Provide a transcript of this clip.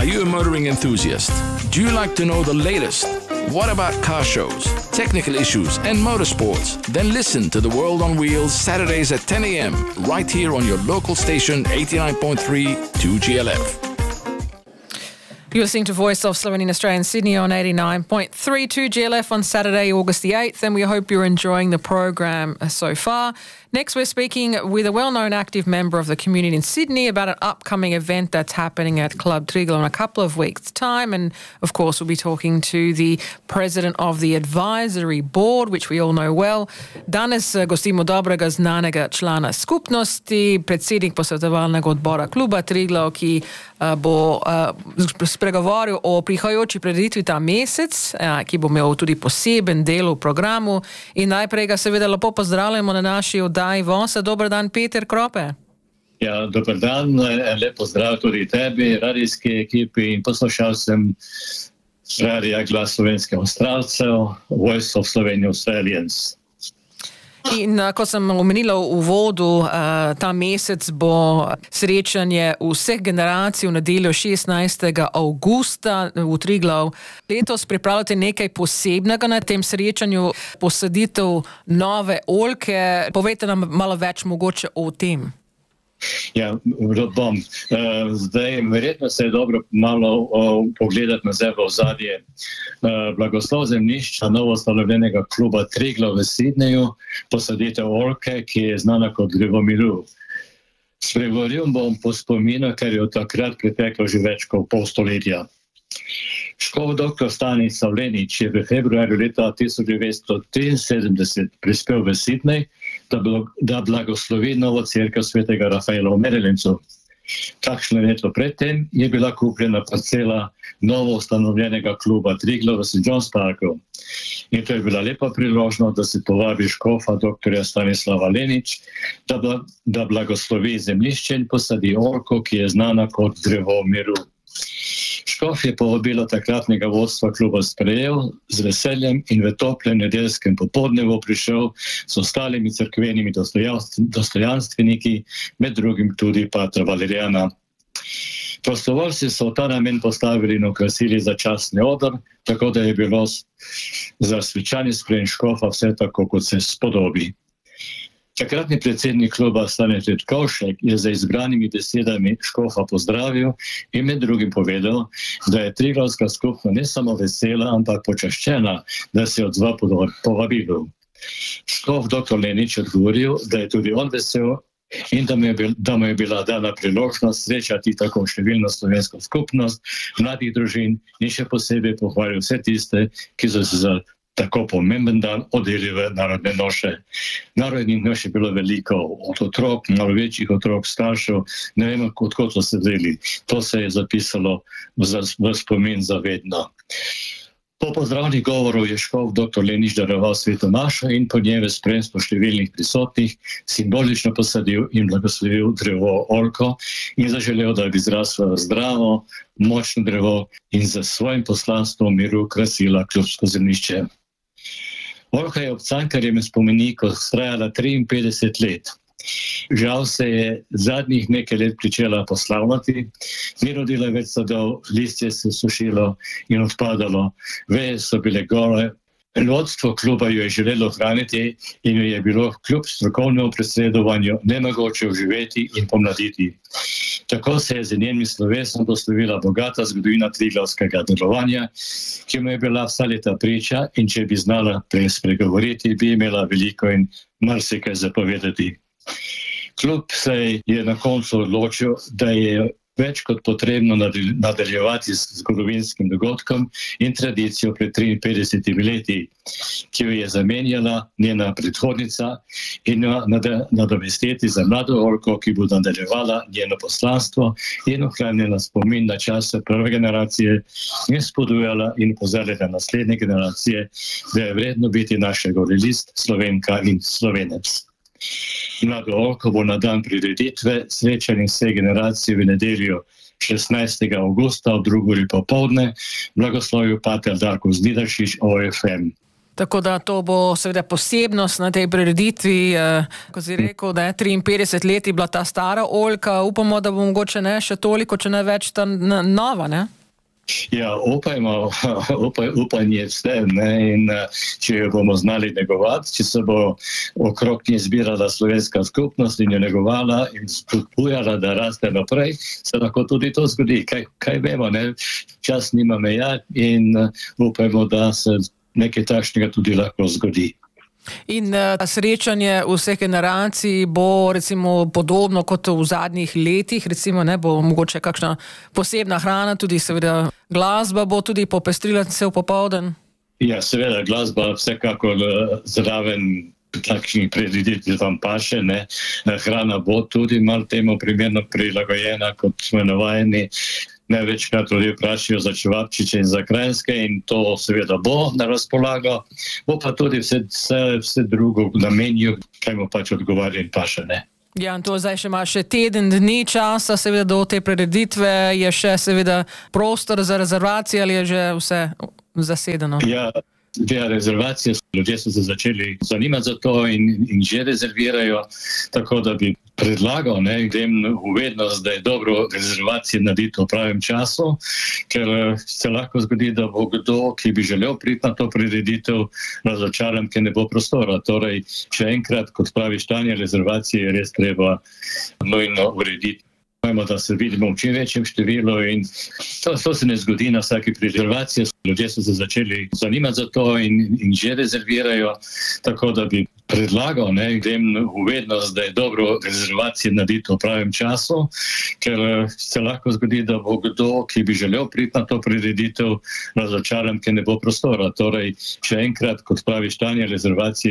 Are you a motoring enthusiast? Do you like to know the latest? What about car shows, technical issues, and motorsports? Then listen to The World on Wheels Saturdays at 10 a.m. right here on your local station 89.3 2GLF. You're listening to Voice of Slovenian Australia in Sydney on 89.3 2GLF on Saturday, August the 8th, and we hope you're enjoying the program so far. Next, we're speaking with a well-known active member of the community in Sydney about an upcoming event that's happening at Club Triglav in a couple of weeks' time. And, of course, we'll be talking to the president of the advisory board, which we all know well. Danes gostimo dobrega znanega člana skupnosti, predsednik posvetovalnega odbora Kluba Triglav, ki bo spregovoril o prihajajoči prireditvi ta mesec, ki bo imel tudi poseben del v programu. In najprej ga seveda lepo pozdravljamo na naši oddaji Vosa. Dober dan, Peter Krope. Ja, dober dan, lep pozdrav tudi tebi, radijski ekipi in poslušalcem Radija Glas slovenskih Avstralcev, Voice of Slovenian Australians. In kot sem omenila v uvodu, ta mesec bo srečanje vseh generacij v nedeljo 16. avgusta v Triglav. Letos pripravljate nekaj posebnega na tem srečanju, posaditev nove oljke. Povejte nam malo več mogoče o tem. Ja, bom. Zdaj, verjetno se je dobro malo pogledati nazaj v ozadje. Blagoslov zemljišča novostanovljenega kluba Triglav v Sydneyju, posaditev oljke, ki je znana kot drevo miru. Spregovoril bom po spominu, ker je od takrat preteklo že več kot pol stoletja. Škof dr. Stanislav Lenič je v februarju leta 1973 prispel v Sydney, da blagoslovi novo cerkev svetega Rafaela v Marylandu. Kakšno leto predtem je bila kupljena parcela novo ustanovljenega kluba Triglav v St. John's Parku. In to je bila lepa priložnost, da se povabi škofa dr. Stanislava Lenič, da blagoslovi zemljišče in posadi oljko, ki je znana kot drevo miru. Škof je povabilo takratnega vodstva kluba sprejel z veseljem in v toplem nedeljskem popoldnevu prišel s ostalimi cerkvenimi dostojanstveniki, med drugim tudi patra Valerijana. Prostovoljci so v ta namen postavili in okrasili začasni oder, tako da je bilo za svečani sprejem škofa vse tako, kot se spodobi. Takratni predsednik kluba Stane Tetkovšek je za izbranimi besedami škofa pozdravil in med drugim povedal, da je Triglavska skupnost ne samo vesela, ampak počaščena, da se je odzval povabilu. Škof dr. Lenič odgovoril, da je tudi on vesel in da mu je bila dana priložnost srečati tako številno slovensko skupnost, mladih družin in še posebej pohvalil vse tiste, ki so se za tako pomemben dan odeli v narodne noše. Narodnih noš je bilo veliko, od otrok, malo večjih otrok, staršev, ne vemo, odkot so se vzeli. To se je zapisalo v spomin za vedno. Po pozdravnih govorov je škof dr. Lenič daroval sveto mašo in po njej v spremstvu številnih prisotnih simbolično posadil in blagoslovil drevo oljko in zaželel, da bi zraslo zdravo, močno drevo in za svojim poslanstvom miru krasila klubsko zemljišče. Oljka je ob Cankarjevem spomeniku trajala 53 let. Žal se je zadnjih nekaj let pričela poslavljati, ni rodila več sadov, listje se sušilo in odpadalo, veje so bile gole. Vodstvo kluba jo je želelo ohraniti in jo je bilo kljub strokovnemu predsedovanju nemogoče oživeti in pomladiti. Tako se je z njenim slovesom poslovila bogata zgodovina triglavskega delovanja, ki mu je bila vsa leta priča in če bi znala prej spregovoriti, bi imela veliko in marsikaj zapovedati. Klub se je na koncu odločil, da je več kot potrebno nadaljevati z zgodovinskim dogodkom in tradicijo pred 53 leti, ki jo je zamenjala njena predhodnica in nadomestiti za mlado oljko, ki bo nadaljevala njeno poslanstvo in ohranjala spomin na čase prve generacije in spodbujala in opozarjala naslednje generacije, da je vredno biti našega list, Slovenka in Slovenec. Mlado oljko bo na dan prireditve srečanje vse generacije v nedeljo 16. avgusta ob 2. uri popoldne blagoslovil pater Darko Znidaršič OFM. Tako da to bo seveda posebnost na tej prireditvi, ko si rekel, da je 53 let bila ta stara oljka, upamo, da bo mogoče ne še toliko, če ne več ta nova, ne? Ja, upanje vse, ne, in če jo bomo znali negovati, če se bo okrog nje zbirala slovenska skupnost in jo negovala in spodbujala, da raste naprej, se lahko tudi to zgodi. Kaj vemo, ne? Čas nima meja in upajmo, da se nekaj takšnega tudi lahko zgodi. In srečanje vseh generacij bo recimo podobno kot v zadnjih letih, recimo ne bo mogoče kakšna posebna hrana, tudi seveda glasba bo tudi popestrila se v popoldan? Ja, seveda glasba vsekakor zraven takšnih prireditev vam paše, ne. Hrana bo tudi malo temu primerno prilagojena, kot smo navajeni. Največkrat ljudje vprašajo za čevapčiče in za krajinske in to seveda bo na razpolago. Bo pa tudi vse drugo na meniju, kaj mu pač odgovarja in paše, ne. Ja, in to zdaj še ima še teden dni časa, seveda do te prireditve, je še seveda prostor za rezervacije ali je že vse zasedeno? Ja, rezervacije, ljudje so se začeli zanimati za to in že rezervirajo, tako da bi predlagal, ne, grem v vednost, da je dobro rezervacije narediti v pravem času, ker se lahko zgodi, da bo kdo, ki bi želel priti na to prireditev, razočaran, ker ne bo prostora. Torej, še enkrat, kot pravi stanje rezervacije, je res treba nujno urediti. Pojmo, da se vidimo v čim večjem številu in to se ne zgodi na vsaki rezervaciji. Ljudje so se začeli zanimati za to in že rezervirajo, tako da bi predlagal, ne, grem v vednost, da je dobro rezervacije narediti v pravem času, ker se lahko zgodi, da bo kdo, ki bi želel priti na to prireditev, razočaran, ker ne bo prostora. Torej, še enkrat, kot pravi stanje rezervacije,